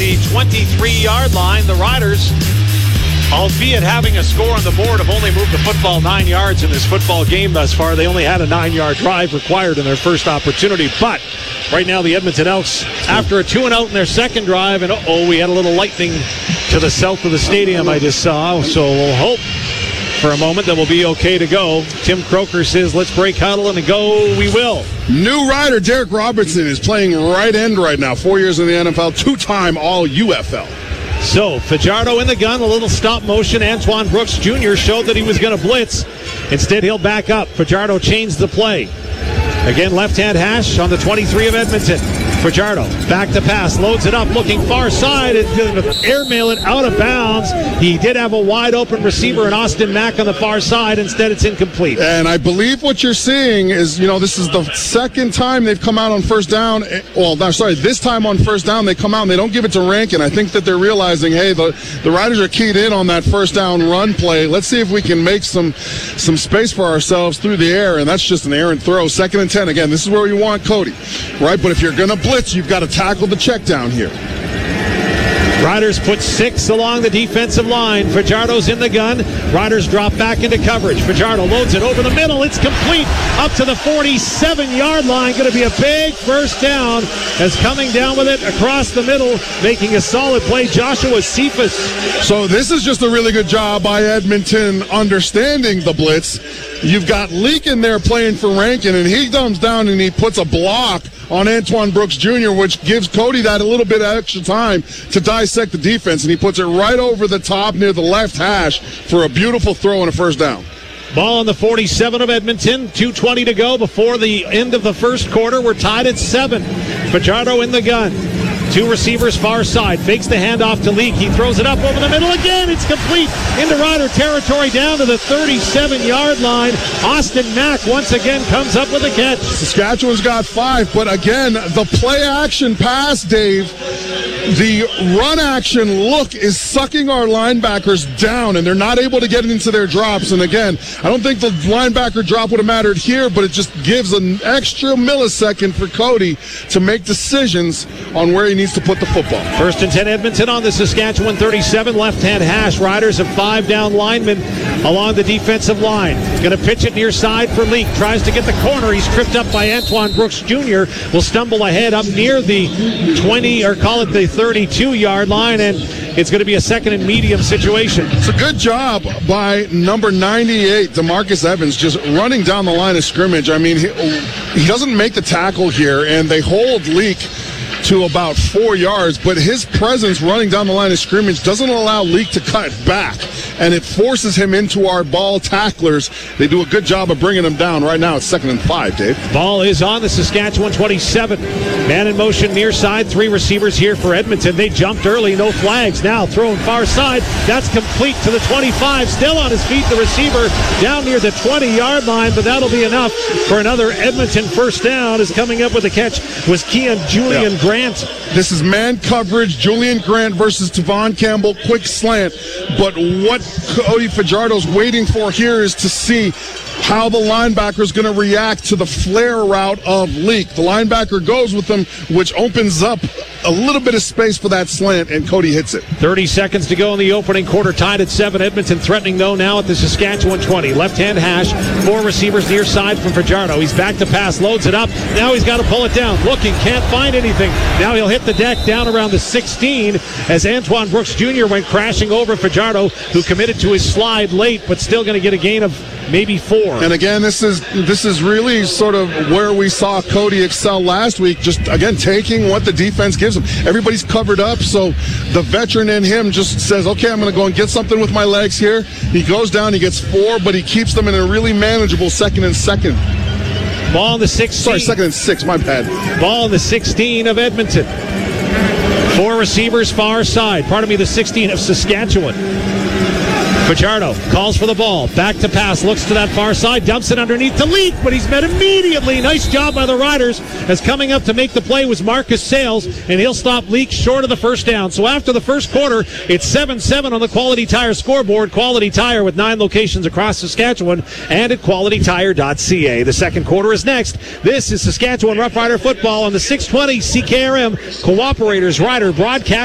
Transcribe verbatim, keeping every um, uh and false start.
the twenty-three-yard line. The Riders, albeit having a score on the board, have only moved the football nine yards in this football game thus far. They only had a nine-yard drive required in their first opportunity. But right now the Edmonton Elks, after a two and out in their second drive, and uh-oh, we had a little lightning to the south of the stadium I just saw. So we'll hope for a moment that we'll be okay to go. Tim Croker says, let's break huddle, and go we will. New Rider Derek Robertson is playing right end right now. Four years in the N F L, two-time All U F L. So, Fajardo in the gun, a little stop motion. Antoine Brooks Junior showed that he was going to blitz. Instead, he'll back up. Fajardo changed the play. Again, left-hand hash on the twenty-three of Edmonton. Fajardo back to pass, loads it up, looking far side, and going to airmail it out of bounds. He did have a wide-open receiver in Austin Mack on the far side. Instead, it's incomplete. And I believe what you're seeing is, you know, this is the second time they've come out on first down. Well, no, sorry, this time on first down they come out and they don't give it to Rankin. I think that they're realizing, hey, the, the Riders are keyed in on that first down run play. Let's see if we can make some some space for ourselves through the air, and that's just an errant throw. Second and ten. Again, this is where you want Cody, right? But if you're going to blitz, you've got to tackle the check down here. Riders put six along the defensive line. Fajardo's in the gun. Riders drop back into coverage. Fajardo loads it over the middle. It's complete up to the forty-seven-yard line. Going to be a big first down as coming down with it across the middle, making a solid play, Joshua Cephas. So this is just a really good job by Edmonton understanding the blitz. You've got Leak in there playing for Rankin, and he comes down and he puts a block on Antoine Brooks Junior, which gives Cody that a little bit of extra time to dissect the defense, and he puts it right over the top near the left hash for a beautiful throw and a first down. Ball on the forty-seven of Edmonton. two twenty to go before the end of the first quarter. We're tied at seven. Fajardo in the gun. Two receivers far side. Fakes the handoff to Leak. He throws it up over the middle again. It's complete into Rider territory down to the thirty-seven-yard line. Austin Mack once again comes up with a catch. Saskatchewan's got five, but again, the play action pass, Dave, the run action look is sucking our linebackers down, and they're not able to get into their drops. And again, I don't think the linebacker drop would have mattered here, but it just gives an extra millisecond for Cody to make decisions on where he needs to put the football. First and ten Edmonton on the Saskatchewan thirty-seven. Left-hand hash. Riders have five down linemen along the defensive line. Going to pitch it near side for Leak. Tries to get the corner. He's tripped up by Antoine Brooks Junior Will stumble ahead up near the twenty, or call it the thirty-two-yard line, and it's going to be a second and medium situation. It's a good job by number ninety-eight, DeMarcus Evans, just running down the line of scrimmage. I mean, he, he doesn't make the tackle here, and they hold Leak to about four yards, but his presence running down the line of scrimmage doesn't allow Leak to cut back, and it forces him into our ball tacklers. They do a good job of bringing him down. Right now it's second and five, Dave. Ball is on the Saskatchewan twenty-seven. Man in motion near side. Three receivers here for Edmonton. They jumped early, no flags. Now throwing far side. That's complete to the twenty-five. Still on his feet, the receiver down near the twenty-yard line, but that'll be enough for another Edmonton first down. Is coming up with the catch was Keon Julian yeah. Grant. This is man coverage. Julian Grant versus Tavon Campbell. Quick slant. But what Cody Fajardo's waiting for here is to see how the linebacker is going to react to the flare route of Leak. The linebacker goes with them, which opens up a little bit of space for that slant, and Cody hits it. thirty seconds to go in the opening quarter, tied at seven. Edmonton threatening, though, now at the Saskatchewan twenty. Left-hand hash, four receivers near side from Fajardo. He's back to pass, loads it up. Now he's got to pull it down. Looking, can't find anything. Now he'll hit the deck down around the sixteen as Antoine Brooks Junior went crashing over Fajardo, who committed to his slide late, but still going to get a gain of maybe four. And again, this is this is really sort of where we saw Cody excel last week, just, again, taking what the defense gives him. Everybody's covered up, so the veteran in him just says, okay, I'm going to go and get something with my legs here. He goes down, he gets four, but he keeps them in a really manageable second and second. Ball in the sixteen. Sorry, second and six, my bad. Ball in the sixteen of Edmonton. Four receivers far side. Pardon me, the sixteen of Saskatchewan. Fajardo calls for the ball. Back to pass. Looks to that far side. Dumps it underneath to Leak, but he's met immediately. Nice job by the Riders, as coming up to make the play was Marcus Sales, and he'll stop Leak short of the first down. So after the first quarter, it's seven seven on the Quality Tire scoreboard. Quality Tire with nine locations across Saskatchewan and at quality tire dot c a. The second quarter is next. This is Saskatchewan Roughrider football on the six twenty C K R M Cooperators Rider broadcast.